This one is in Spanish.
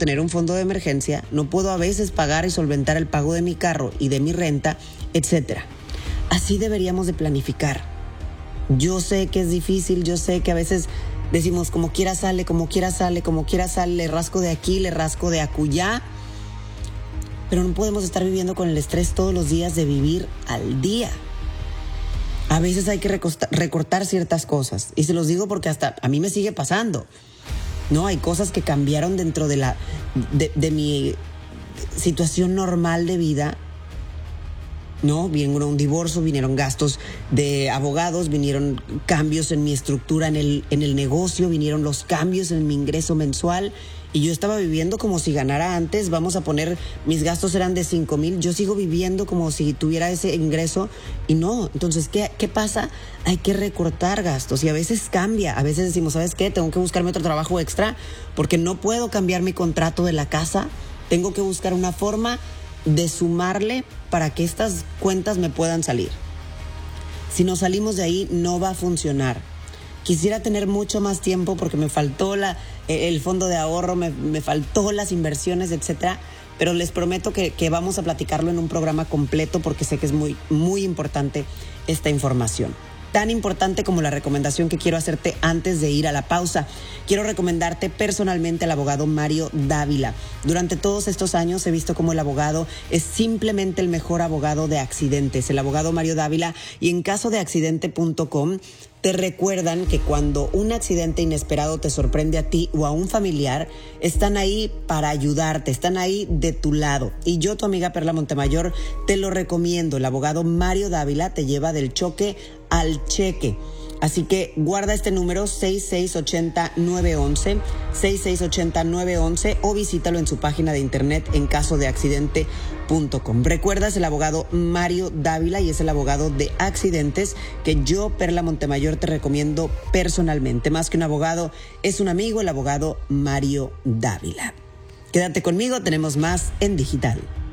tener un fondo de emergencia, no puedo a veces pagar y solventar el pago de mi carro y de mi renta, etcétera. Así deberíamos de planificar. Yo sé que es difícil, yo sé que a veces decimos como quiera sale, le rasco de aquí, le rasco de acullá, pero no podemos estar viviendo con el estrés todos los días de vivir al día. A veces hay que recortar ciertas cosas, y se los digo porque hasta a mí me sigue pasando. No, hay cosas que cambiaron dentro de mi situación normal de vida. No, vino un divorcio, vinieron gastos de abogados, vinieron cambios en mi estructura en el negocio, vinieron los cambios en mi ingreso mensual, y yo estaba viviendo como si ganara antes. Vamos a poner, mis gastos eran de 5,000, yo sigo viviendo como si tuviera ese ingreso, y no. Entonces, ¿qué pasa? Hay que recortar gastos, y a veces cambia. A veces decimos, ¿sabes qué? Tengo que buscarme otro trabajo extra porque no puedo cambiar mi contrato de la casa. Tengo que buscar una forma de sumarle para que estas cuentas me puedan salir. Si nos salimos de ahí, no va a funcionar. Quisiera tener mucho más tiempo porque me faltó el fondo de ahorro, me faltó las inversiones, etcétera. Pero les prometo que vamos a platicarlo en un programa completo porque sé que es muy, muy importante esta información. Tan importante como la recomendación que quiero hacerte antes de ir a la pausa. Quiero recomendarte personalmente al abogado Mario Dávila. Durante todos estos años he visto cómo el abogado es simplemente el mejor abogado de accidentes. El abogado Mario Dávila, y en casodeaccidente.com te recuerdan que cuando un accidente inesperado te sorprende a ti o a un familiar, están ahí para ayudarte, están ahí de tu lado. Y yo, tu amiga Perla Montemayor, te lo recomiendo. El abogado Mario Dávila te lleva del choque al cheque. Así que guarda este número 6680-911, 6680-911, o visítalo en su página de internet en casodeaccidente.com. Recuerda, es el abogado Mario Dávila y es el abogado de accidentes que yo, Perla Montemayor, te recomiendo personalmente. Más que un abogado, es un amigo, el abogado Mario Dávila. Quédate conmigo, tenemos más en Digital.